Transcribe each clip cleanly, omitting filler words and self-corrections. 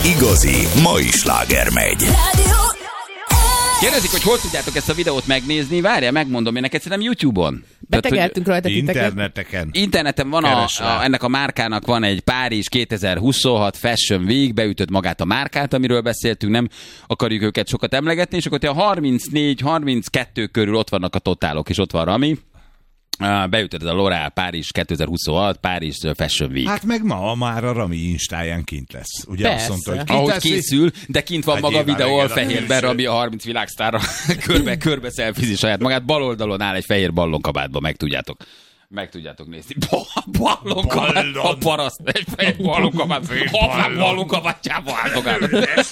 igazi mai sláger megy. Kérdezik, hogy hol tudjátok ezt a videót megnézni. Várjál, megmondom én neked, szerintem YouTube-on. Betegeltünk rajta interneteken. Interneten van ennek a márkának van egy Párizs 2026 Fashion Week, beütött magát a márkát, amiről beszéltünk, nem akarjuk őket sokat emlegetni, és akkor a 34-32 körül ott vannak a totálok, és ott van Rami. Beütött a L'Oréal Párizs 2026, Párizs Fashion Week. Hát meg ma már a Rami instáján kint lesz. Ugye persze. azt mondta, hogy ahogy készül, de kint van hát maga a videó, a fehérben fehérben Rami a 30 világsztárra körbe szelfizi saját magát. Bal oldalon áll egy fehér ballonkabátban, meg tudjátok nézni. Ballonkabát, a paraszt, egy fehér ballonkabát, ballonkabátjába álltogálnak.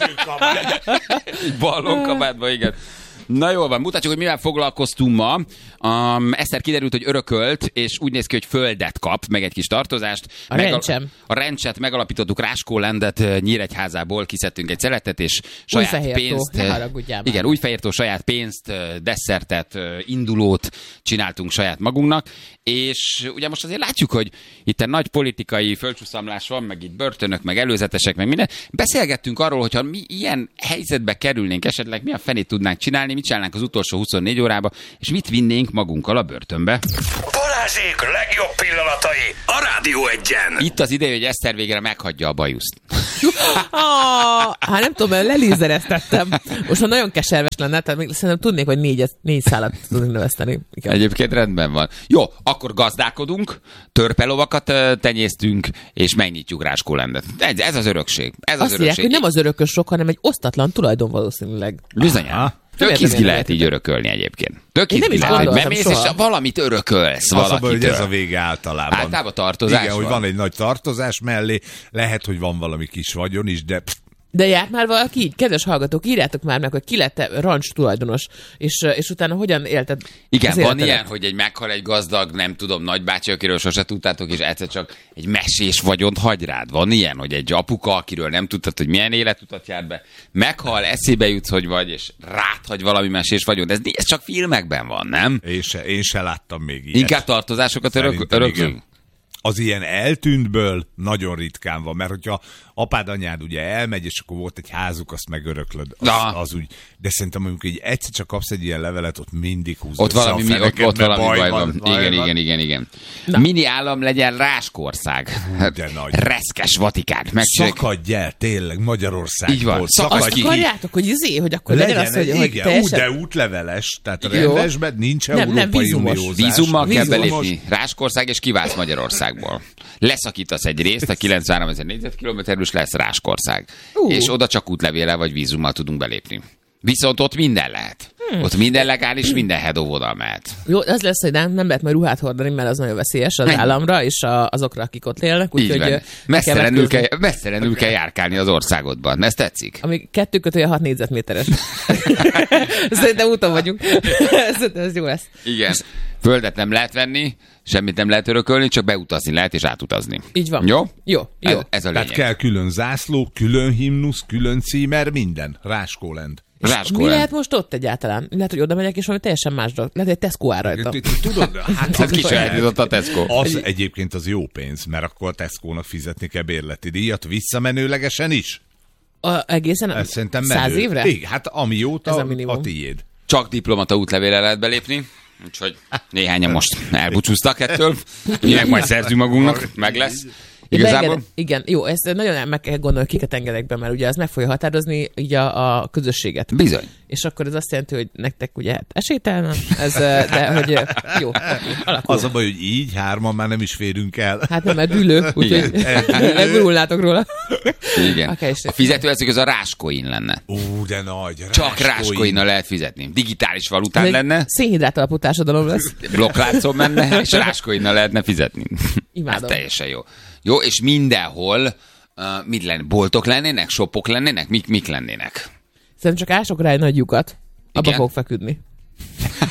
Egy ballonkabátban, igen. Na jól van, mutatjuk, hogy mivel foglalkoztunk ma. Eszter kiderült, hogy örökölt, és úgy néz ki, hogy földet kap, meg egy kis tartozást. A Rencset megalapítottuk, Ráskólandet Nyíregyházából kiszedtünk egy szeletet, és saját pénzt. Igen, Újfehértó saját pénzt, desszertet, indulót csináltunk saját magunknak, és ugye most azért látjuk, hogy itt egy nagy politikai földcsúszamlás van, meg itt börtönök, meg előzetesek, meg minden. Beszélgettünk arról, hogyha mi ilyen helyzetbe kerülnénk esetleg, mi a fenét tudnánk csinálni, mit csinálnánk az utolsó 24 órába, és mit vinnénk magunkkal a börtönbe. Balázsék legjobb pillanatai a Rádió Egyen. Itt az ideje, hogy Eszter végre meghagyja a bajuszt. Hát nem tudom, mert lelézereztettem. Most már nagyon keserves lenne, tehát még szerintem tudnék, hogy négy szálat tudnék növeszteni. Igen. Egyébként rendben van. Jó, akkor gazdálkodunk, törpelovakat tenyésztünk, és megnyitjuk Ráskólandet. Ez az örökség. Azt mondják, hogy nem az örökösök, hanem egy osztatlan tulajdon valószínűleg. Bizonyán. Tök izgi lehet így örökölni egyébként. Tök izgi lehet, hogy bemész, és valamit örökölsz. Valakitől. Hogy ez a vége általában. Általában tartozás. Igen, hogy van egy nagy tartozás mellé, lehet, hogy van valami kis vagyon is, de járt már valaki így? Kedves hallgatók, írjátok már meg, hogy ki lett rancs tulajdonos, és utána hogyan élted? Igen, van ilyen, hogy meghal egy gazdag, nem tudom, nagybácsi, akiről sose tudtátok, és egyszer csak egy mesés vagyont hagy rád. Van ilyen, hogy egy apuka, akiről nem tudtad, hogy milyen életutat jár be, meghal, eszébe jutsz, hogy vagy, és ráthagy valami mesés vagyont. Ez csak filmekben van, nem? Én se láttam még ilyet. Inkább tartozásokat öröklünk? Az ilyen eltűntből nagyon ritkán van, mert hogyha apád, anyád ugye elmegy, és akkor volt egy házuk, azt megöröklöd, az úgy. De szerintem mondjuk így egyszer csak kapsz egy ilyen levelet, ott mindig húzod. Ott valami baj van. Igen. Mini állam legyen Ráskország. De nagy. Reszkes Vatikán. Szakadj el tényleg Magyarországból. Így van. Azt akarjátok, hogy akkor legyen az, hogy teljesen... De útleveles, tehát a rendesben nincs európai uniózás. Vízummal kell belépni Ráskország, és kiválsz Magyarországból. Leszakítasz egy részt, a 93 000 négyzetkilométerről, és lesz Ráskország. És oda csak útlevéllel vagy vízummal tudunk belépni. Viszont ott minden lehet. Ott minden legális, minden hedóvonal mehet. Jó, az lesz, hogy nem lehet majd ruhát hordani, mert az nagyon veszélyes az államra, és azokra, akik ott élnek. Úgyhogy messzelenül kell járkálni az országodban. Ez tetszik? Ami 2/6 négyzetméteres. Szerintem úton vagyunk. Ez jó lesz. Igen. Földet nem lehet venni, semmit nem lehet örökölni, csak beutazni lehet és átutazni. Így van. Jó. Ez a lényeg. Tehát kell külön zászló, külön himnusz, külön címer, minden. Ráskóland. Mi lehet most ott egyáltalán? Lehet, hogy oda megyek, és valami teljesen más dolog. Lehet, hogy Tesco áll rajta. Tudod, hát kisajátított a Tesco. Az egyébként az jó pénz, mert akkor a Tesco-nak fizetni kell bérleti díjat visszamenőlegesen is. Egészen 100 évre? Igen, hát amióta a tiéd. Csak diplomata útlevéllel lehet belépni. Úgyhogy néhányan most elbúcsúztak ettől. Minek majd szerzünk magunknak, meg lesz. Igazából? Igen, jó, ezt nagyon meg kell gondolni, kiket engedek be, mert ugye ez meg fogja határozni így a közösséget. Bizony. És akkor ez azt jelenti, hogy nektek ugye esélytelen, de hogy jó, alakul. Az a baj, hogy így hárman már nem is férünk el. Hát nem, mert dűlő, úgyhogy megurulnátok róla. Igen. A fizetőeszköz az a Ráskoin lenne. De nagy. Csak Ráskoinnal lehet fizetni. Digitális valután lenne. Szénhidrát alapú társadalom lesz. Blokkláncon menne, és Ráskoinnal lehetne fizetni. Imádom. Ez teljesen jó. Jó, és mindenhol mit lenne? Boltok lennének? Shopok lennének? Mik lennének? Szerintem csak ások rá egy nagy lyukat. Abba fog feküdni.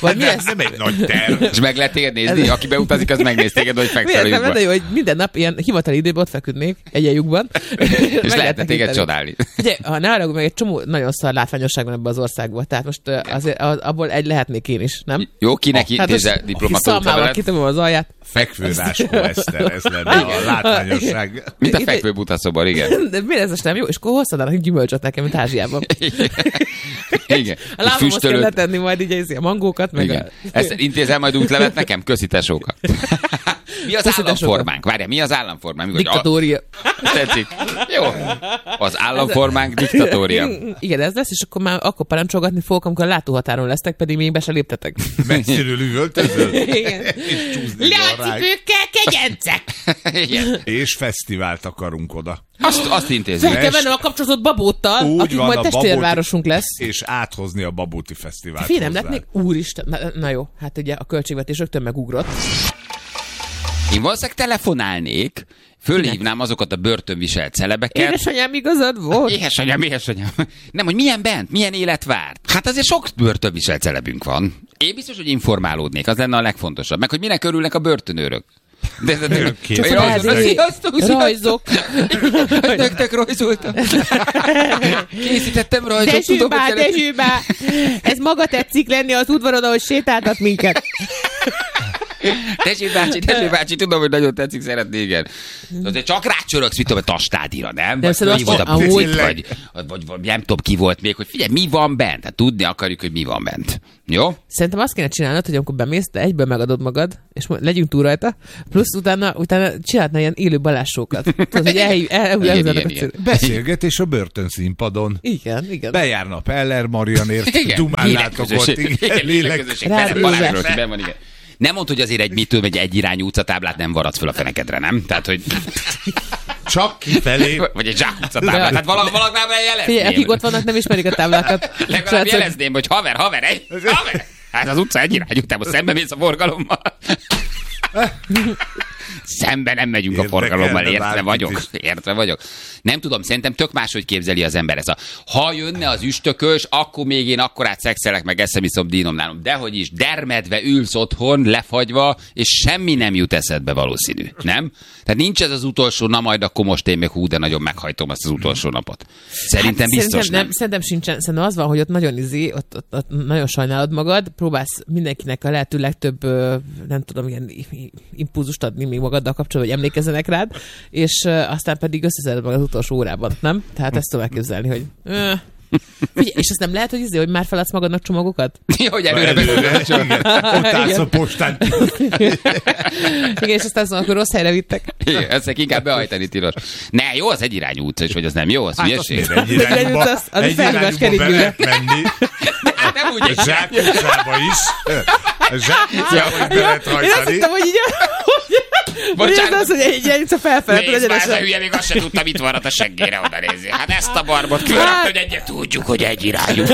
Vagy mi lesz? Nem egy nagy terv. És meg lehet téged nézni? Aki beutazik, az megnéz téged, hogy fekszel a Miért nem lyukban. jó, hogy minden nap ilyen hivatali időben ott feküdnék egy lyukban. És lehetne téged csodálni. Ugye, ha ne arra, meg egy csomó nagyon szar látványosság van ebben az országban, tehát most azért abból egy lehetnék én is, nem? Jó, kinek intézel diplomatót szalmával levelet? kitömöm az alját. Fekvőráskó Eszter, ez lenne a látványosság. Mint a fekvő butaszobar, igen. De miért ez nem jó? És akkor hozzanának gyümölcsöt nekem, mint Ázsiában. Igen. A lábamhoz kell letenni majd így a mangókat, meg Igen. Ezt intézel majd útlevet nekem? Köszi tesóka. Mi az államformánk? Várjál, mi az államformánk? Diktatória. Tetszik. Jó. Az államformánk diktatória. Igen, ez lesz, és akkor már akkor parancsolgatni fogok, amikor a látóhatáron lesztek, pedig még be se léptetek. Messziről üvöltözöl. Igen. Leacipőkkel kegyencek! Igen. És fesztivált akarunk oda. Azt intézzük. Fel kell vennem a kapcsolatot Babóttal, Úgy akik van, majd a testvérvárosunk lesz. És áthozni a Babóti Fesztivált. Fél nem hozzá. lett még? Úristen, na jó, hát ugye a költségvetés rögtön megugrott. Én valószínűleg telefonálnék, fölhívnám azokat a börtönviselt celebeket. Édesanyám igazad volt? Édesanyám. Nem, hogy milyen bent, milyen élet várt. Hát azért sok börtönviselt celebünk van. Én biztos, hogy informálódnék, az lenne a legfontosabb. Meg, hogy minek örülnek a börtönőrök. Rajzok. Nektek rajzoltam. Készítettem rajzot. Dezsőbá, ez maga tetszik lenni az udvaron, ahogy sétáltat minket. Tessék bácsi, tudom, hogy nagyon tetszik, szeretné, igen. Azért csak rácsörögsz, mit tudom, a tastádira, nem? De Vagy mi volt a ahogy- vagy nem tudom, ki volt még, hogy figyelj, mi van bent? Tehát tudni akarjuk, hogy mi van bent. Jó? Szerintem azt kéne csinálnod, hogy amikor bemész, te egyből megadod magad, és legyünk túl rajta, plusz utána csinálhatna ilyen élő balázsókat. Tudod, hogy elhúzzának a Igen. cél. Beszélgetés a börtönszínpadon. Igen. Bejárna a Peller Marianért, Igen. dumálnátok ott, igen, lélek. Rádiózás. Nem mondd, hogy azért egy irányú utcatáblát nem varadsz fel a fenekedre, nem? Tehát, hogy... Csak kifelé. Vagy egy zsákutcatáblát. Tehát valagnál jelezném. Figyelj, akik ott vannak, nem ismerik a táblákat. Legalább Srácok, jelezném, hogy haver. Hát az utca egy irányú, utána szembe mész a forgalommal. Szembe nem megyünk a forgalommal, értve vagyok. Nem tudom, szerintem tök máshogy képzeli az ember ez ha jönne az üstökös, akkor még én akkorát szexelek, meg eszem iszom dínom nálam. Dehogy is, dermedve ülsz otthon, lefagyva, és semmi nem jut eszedbe valószínű, nem? Tehát nincs ez az utolsó, na majd akkor most én még de nagyon meghajtom azt az utolsó napot. Szerintem biztos nem. Szerintem sincsen. Szerintem az van, hogy ott nagyon ott nagyon sajnálod magad, próbálsz mindenkinek a lehető legtöbb, nem tudom, ilyen impulzust adni még magaddal kapcsolatban, hogy emlékezzenek rád, és aztán pedig összeszeded magad az utolsó órában, nem? Tehát ezt tudom elképzelni, hogy... Figyelj, és azt nem lehet, hogy már feladsz magadnak csomagokat? Hogy előre Ott állsz a postán. Igen, és aztán szóval, akkor rossz helyre vittek. Igen, ezt inkább behajtani tilos. Ne, jó, az egy irányú utca is, vagy az nem jó, az hülyeség. Egy irányúba Az egy felhívás be kerékműre. lehet menni. Nem úgy, A zsákutcába is. A zsákutcába is be lehet Én azt hajtani. hittem, hogy így... Bocsánat. Ez az, hogy egy irányúca felfelé. Nézd már, ez a hülye, még azt sem tudta, mit varrat a seggére oda nézni. Hát ezt a barbot különböző, hogy egyet tudjuk, hogy egy irányú.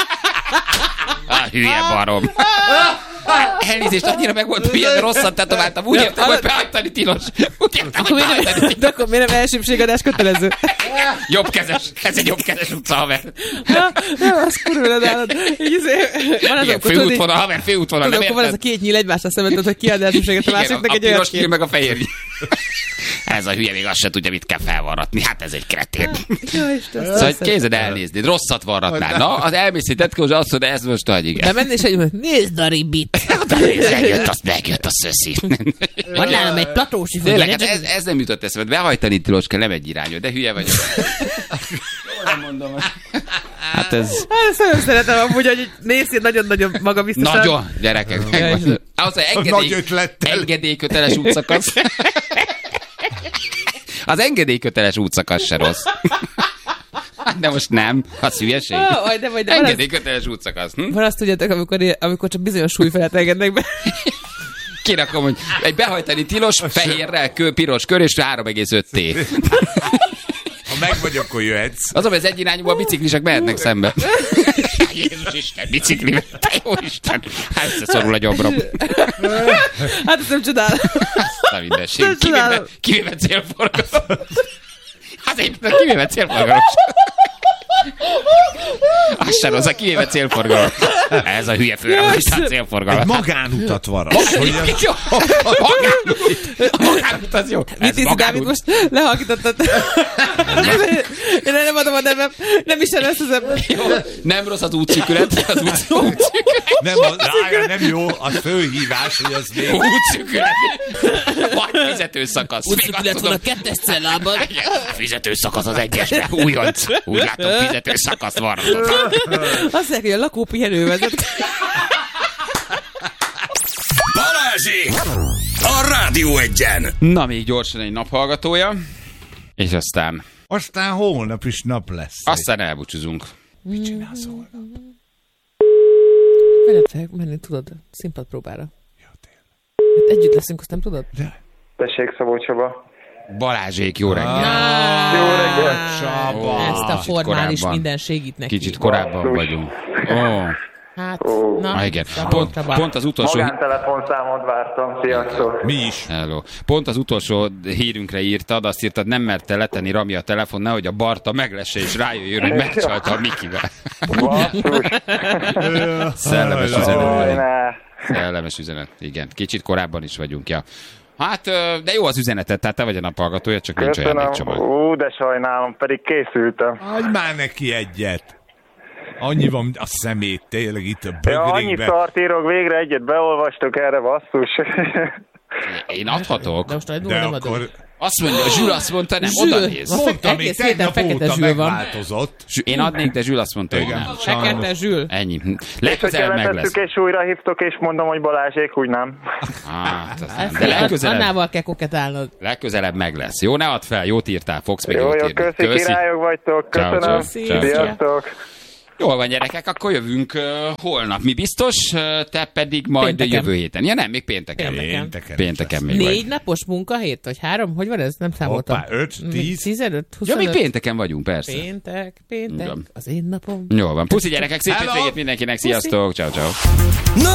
Hülye barom. Elnézést, annyira meg volt hülye, de rosszat tetováltam. Úgy értem, hogy behajtani tilos. Úgy értem, hogy behajtani tilos. De akkor miért nem elsőbségadás kötelező? Jobbkezes. Ez egy jobbkezes utca, haver. Nem, az kurva nálad. Van az, Igen, akkor főútvonal, haver, főútvonal. tudod, Nem akkor van az a érted? két nyíl egymásra szemben, hogy ki ad elsőbséget a másiknak egy a olyan piros nyíl kép. meg a fehér nyíl. Ez a hülye még azt se tudja, mit kell felvarratni. Hát ez egy kretén. Szóval képzeld elnézni, rosszat varratnál. Na, az elmészített ki, hogy azt mondja, ez most nagy, igen. De menni és egy, nézd a ribit. Megjött a szöszi. Van nálam egy platósi Tényleg, hát ez nem jutott eszembe. Behajtani tilos kell, nem egy irányú, de hülye vagyok. Nem mondom. Hát ez... Hát ezt nagyon szeretem amúgy, hogy nézzél nagyon-nagyon magabiztosan. Nagyon, gyerekek. Ahhoz, Nagy ötlettel. engedélyköteles útszakasz. Az engedélyköteles útszakasz se rossz. De most nem. Az hülyeség. De Engedélyköteles útszakasz. van azt tudjátok, amikor csak bizonyos súly felett engednek be. Kirakom, hogy egy behajtani tilos, fehérrel, piros kör és 3,5 T. Ha meg vagy, akkor jöhetsz. Az, hogy az egyirányúban a biciklisek mehetnek szembe. Jézus Isten, biciklivel. Te jó Isten. Hát összeszorul a gyomrom. Hát ezt nem csodálom. Na mindenség. Kivéve célforgalom. Hát éppen kivéve célforgalom. Azt sem rossz, kivéve célforgalom. Ez a hülye főrangostán célforgalom. Egy magánutat varat. Jó. Magánutat az jó. Mit hiszi, Dávid, most lehallgítottad? Én nem adom a nevem, nem is előszözöm. Nem rossz az útszűkület. Az útszűkület. Nem jó, az főhívás, hogy az még. Útszűkület. Vagy fizetőszakasz. Útszűkület van a 2-es cellában. Fizetőszakasz az 1-esben. Újonc. Úgy látom, fizetőszakaszt van. Azt mondják, hogy a lakópihenő vezet. Balázsék! A Rádió Egyen! Na, még gyorsan egy naphallgatója. És aztán holnap is nap lesz. Aztán elbúcsúzunk. Mit csinálsz holnap? Veled fogok menni, tudod, színpadpróbára. Ja, tényleg. Hát együtt leszünk, azt nem tudod? De. Tessék, Szabó Csaba. Balázsék, jó reggel. Jó reggelt. Csaba. Ezt a formális korábban. minden segít neki. Kicsit korábban Basszus. vagyunk. Hát, Igen. Szabó Csaba. Pont az utolsó... Magántelefonszámot vártam. Sziasztok. Mi is. Hello. Pont az utolsó hírünkre írtad, azt írtad, nem merte letenni Rami a telefon, nehogy a Barta meglesse és rájöjjön, hogy megcsalta a Mikivel. Basszus. Szellemes Jaj, üzenet. ne. Szellemes üzenet, igen. Kicsit korábban is vagyunk, ja. Hát, de jó az üzenetet, tehát te vagy a naphallgatója, csak nincs olyan még Köszönöm. csomag. De sajnálom, pedig készültem. Adj már neki egyet. Annyi van a szemét, tényleg itt a Ja, annyi bögrékben. szart írok, végre egyet beolvastok erre, basszus. Én adhatok. De most De nem akkor adom. Azt mondja, Zsül azt mondta, nem, Zsül. oda néz. mondta, még Egész héten tegnap fekete óta Zsül van. megváltozott. Én adnék, de Zsül azt mondta, hogy nem. Fekete Zsül. Ennyi. És hogyha Legközelebb meg lesz. letesszük és újra hívtok, és mondom, hogy Balázsék, úgy nem. Hát, Ezt de legközelebb, Annával kell koketálnod. legközelebb meg lesz. Jó, ne add fel, jót írtál, fogsz még Jó, jót jó, írni. köszi, királyok vagytok. Ciao, Köszönöm. ciao, ciao, ciao. Sziasztok. Jól van, gyerekek, akkor jövünk holnap. Mi biztos, te pedig majd Pénteken. jövő héten. Ja nem, még pénteken. Pénteken még 4 vagy. napos munkahét, vagy 3? Hogy van ez? Nem számoltam. Hoppá, 5, 10. 15, Ja, 25. még pénteken vagyunk, persze. Péntek, Igen. az én napom. Jól van. Puszi gyerekek, szép Hello. hétvégét mindenkinek, sziasztok, ciao, ciao. Na